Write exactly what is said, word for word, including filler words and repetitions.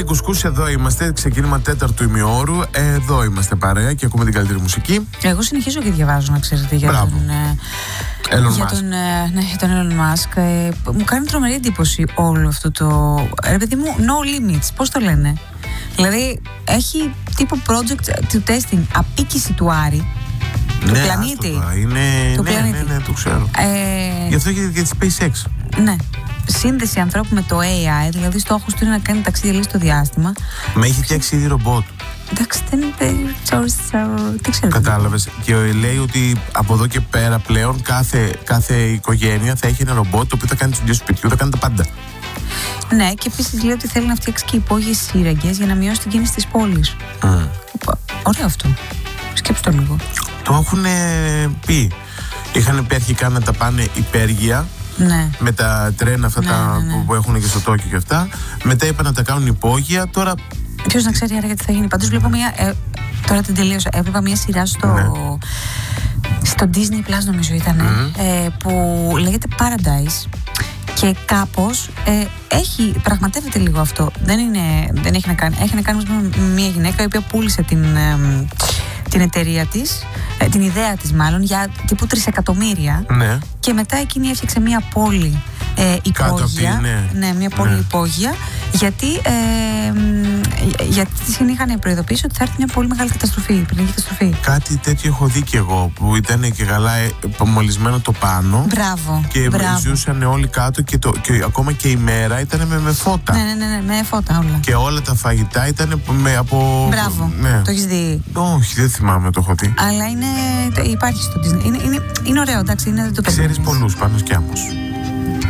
Κουσκούς, εδώ είμαστε. Ξεκίνημα τέταρτου ημιώρου. Εδώ είμαστε παρέα και ακούμε την καλύτερη μουσική. Εγώ συνεχίζω και διαβάζω, να ξέρετε, για Μπράβο. τον, Elon για Musk. τον, ναι, για τον Elon Musk. Ε, μου κάνει τρομερή εντύπωση όλο αυτό το. Ρε παιδί μου, no limits, πώς το λένε. Δηλαδή, έχει τύπο project to testing, απίκηση του Άρη. Του Ναι, πλανήτη. άστο, είναι, Του ναι, πλανήτη. ναι, ναι, το ξέρω. Ε, Γι' αυτό και για τη SpaceX. ναι. Σύνδεση ανθρώπου με το έι άι, δηλαδή στόχος του είναι να κάνει ταξίδια λίγο στο διάστημα. Με έχει φτιάξει ήδη ρομπότ. Εντάξει, δεν είναι. Δεν ξέρω. Κατάλαβες. Και λέει ότι από εδώ και πέρα πλέον κάθε, κάθε οικογένεια θα έχει ένα ρομπότ το οποίο θα κάνει τις δουλειές του σπιτιού, θα κάνει τα πάντα. Ναι, και επίσης λέει ότι θέλει να φτιάξει και υπόγειες σύραγγες για να μειώσει την κίνηση της πόλης. Mm. Ωραίο αυτό. Σκέψτε το λίγο. Το έχουν πει. Είχαν πει αρχικά να τα πάνε υπέργεια. Ναι. Με τα τρένα αυτά Ναι, τα ναι, ναι. που, που έχουν και στο Τόκιο και αυτά. Μετά είπαν να τα κάνουν υπόγεια. Τώρα. Ποιος να ξέρει άρα γιατί θα γίνει. Πάντως βλέπω μια. Ε, τώρα την τελείωσα. Έβλεπα μια σειρά στο. Ναι. Στο Disney Plus, νομίζω ήταν. Mm. Ε, που λέγεται Paradise. Και κάπως ε, έχει, πραγματεύεται λίγο αυτό. Δεν, είναι, δεν έχει να κάνει. Έχει να κάνει με μια γυναίκα η οποία πούλησε την, ε, την εταιρεία της, ε, την ιδέα της μάλλον, για τύπου τρισεκατομμύρια. Ναι. Και μετά εκείνη έφτιαξε μια πόλη ε, υπόγεια. Αυτή, ναι. ναι, μια πόλη Ναι. υπόγεια. Γιατί, ε, γιατί την είχαν προειδοποιήσει ότι θα έρθει μια πολύ μεγάλη καταστροφή, πυρηνική καταστροφή. Κάτι τέτοιο έχω δει και εγώ. Που ήταν και καλά ε, μολυσμένο το πάνω. Μπράβο. Και μπράβο. ζούσαν όλοι κάτω και, το, και ακόμα και η μέρα ήταν με, με φώτα. Ναι, ναι, ναι, ναι, με φώτα όλα. Και όλα τα φαγητά ήταν με, από. Μπράβο. Ναι. Το έχεις δει. Όχι, δεν θυμάμαι, το έχω δει. Αλλά είναι, υπάρχει στο Disney. Είναι, είναι, είναι ωραίο, εντάξει, είναι, δεν το Ξέρεις περιμένεις. πολλούς Πάνος και Άμμος.